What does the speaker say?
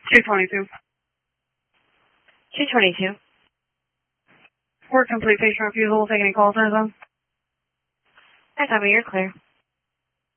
222. 222. We're complete patient refusal. We'll take any calls or anything. Hi, Tommy, you're clear.